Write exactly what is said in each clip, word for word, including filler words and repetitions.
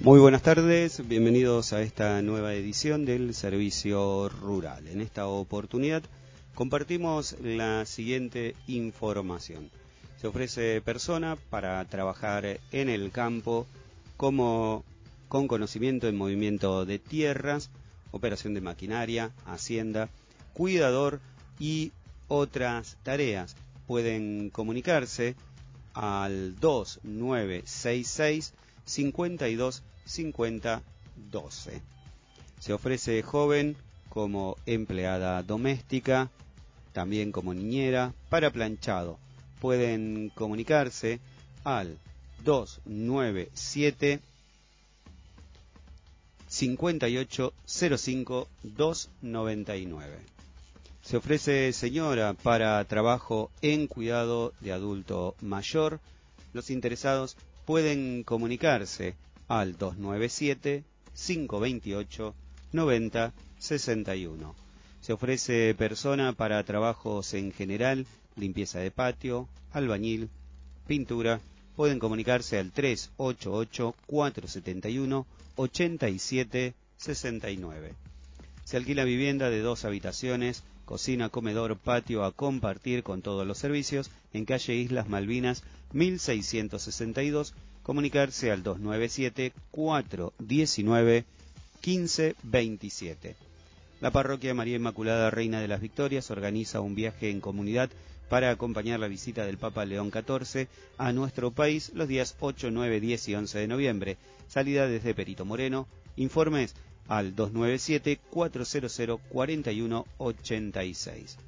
Muy buenas tardes, bienvenidos a esta nueva edición del Servicio Rural. En esta oportunidad compartimos la siguiente información. Se ofrece persona para trabajar en el campo como con conocimiento en movimiento de tierras, operación de maquinaria, hacienda, cuidador y otras tareas. Pueden comunicarse al dos nueve seis seis, cincuenta y dos cincuenta doce. Se ofrece joven como empleada doméstica, también como niñera, para planchado. Pueden comunicarse al dos nueve siete, cincuenta y ocho cero cinco, doscientos noventa y nueve. Se ofrece señora para trabajo en cuidado de adulto mayor. Los interesados pueden comunicarse al dos nueve siete, cinco dos ocho, nueve cero seis uno. Se ofrece persona para trabajos en general, limpieza de patio, albañil, pintura. Pueden comunicarse al tres ocho ocho, cuatro siete uno, ocho siete seis nueve. Se alquila vivienda de dos habitaciones, cocina, comedor, patio a compartir con todos los servicios en calle Islas Malvinas mil seiscientos sesenta y dos. Comunicarse al dos nueve siete, cuatro uno nueve, uno cinco dos siete. La parroquia María Inmaculada Reina de las Victorias organiza un viaje en comunidad para acompañar la visita del Papa León catorce a nuestro país los días ocho, nueve, diez y once de noviembre. Salida desde Perito Moreno. Informes al dos nueve siete, cuatro cero cero, cuatro uno ocho seis.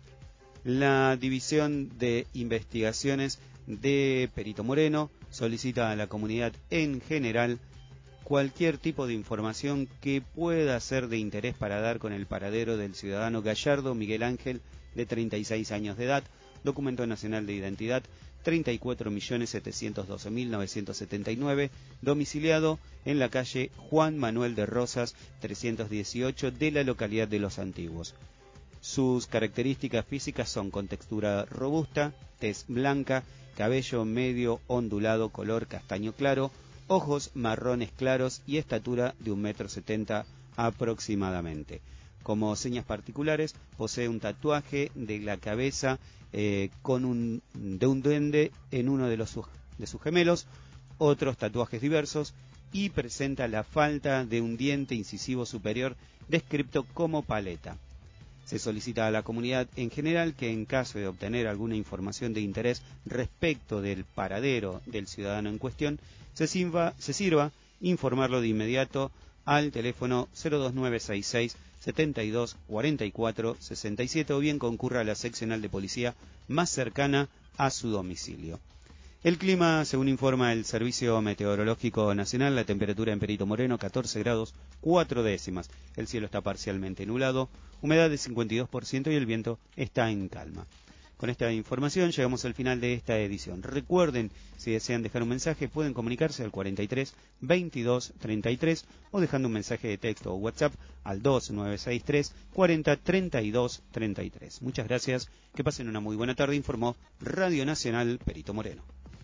La División de Investigaciones de Perito Moreno solicita a la comunidad en general cualquier tipo de información que pueda ser de interés para dar con el paradero del ciudadano Gallardo Miguel Ángel, de treinta y seis años de edad, documento nacional de identidad treinta y cuatro millones setecientos doce mil novecientos setenta y nueve, domiciliado en la calle Juan Manuel de Rosas trescientos dieciocho de la localidad de Los Antiguos. Sus características físicas son con textura robusta, tez blanca, cabello medio ondulado color castaño claro, ojos marrones claros y estatura de un metro setenta aproximadamente. Como señas particulares, posee un tatuaje de la cabeza eh, con un, de un duende en uno de, los, de sus gemelos, otros tatuajes diversos, y presenta la falta de un diente incisivo superior descrito como paleta. Se solicita a la comunidad en general que, en caso de obtener alguna información de interés respecto del paradero del ciudadano en cuestión, se sirva, se sirva informarlo de inmediato al teléfono cero dos nueve seis seis, setenta y dos, cuarenta y cuatro, sesenta y siete o bien concurra a la seccional de policía más cercana a su domicilio. El clima, según informa el Servicio Meteorológico Nacional, la temperatura en Perito Moreno catorce grados cuatro décimas. El cielo está parcialmente nublado, humedad de cincuenta y dos por ciento y el viento está en calma. Con esta información llegamos al final de esta edición. Recuerden, si desean dejar un mensaje, pueden comunicarse al cuarenta y tres, veintidós, treinta y tres o dejando un mensaje de texto o WhatsApp al dos nueve seis tres, cuarenta, treinta y dos, treinta y tres. Muchas gracias, que pasen una muy buena tarde, informó Radio Nacional Perito Moreno.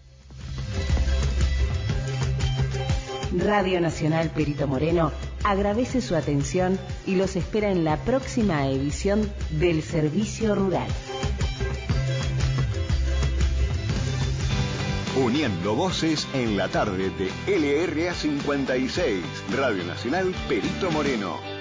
Radio Nacional Perito Moreno agradece su atención y los espera en la próxima edición del Servicio Rural. Uniendo voces en la tarde de L R A cincuenta y seis, Radio Nacional Perito Moreno.